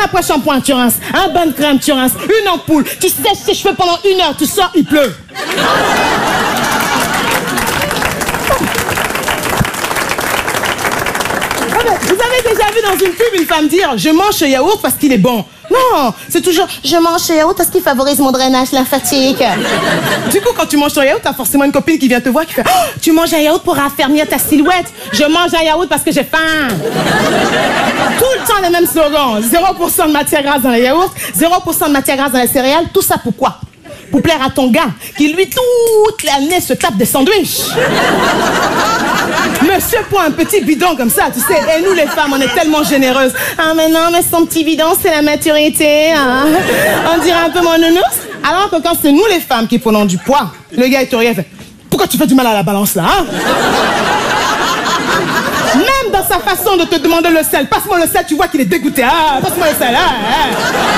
Après shampoing, tu rinces. Un bain de crème, tu rinces. Une ampoule. Tu sèches tes cheveux pendant 1 heure. Tu sors, il pleut. Vous avez déjà vu dans une pub une femme dire « Je mange ce yaourt parce qu'il est bon ». Non, c'est toujours « Je mange ce yaourt parce qu'il favorise mon drainage lymphatique ». Du coup, quand tu manges ton yaourt, t'as forcément une copine qui vient te voir qui fait « Oh, tu manges un yaourt pour raffermir ta silhouette. Je mange un yaourt parce que j'ai faim ». Tout le temps les mêmes slogans. 0% de matière grasse dans les yaourts, 0% de matière grasse dans les céréales. Tout ça pourquoi? Pour plaire à ton gars qui, lui, toute l'année se tape des sandwichs. Monsieur pour un petit bidon comme ça, tu sais. Et nous, les femmes, on est tellement généreuses. Ah, mais non, mais son petit bidon, c'est la maturité. Hein. On dirait un peu mon nounours. Alors que quand c'est nous, les femmes, qui prenons du poids, le gars, il te regarde, pourquoi tu fais du mal à la balance, là, hein? Même dans sa façon de te demander le sel. Passe-moi le sel, tu vois qu'il est dégoûté. Ah, passe-moi le sel. Ah, ah.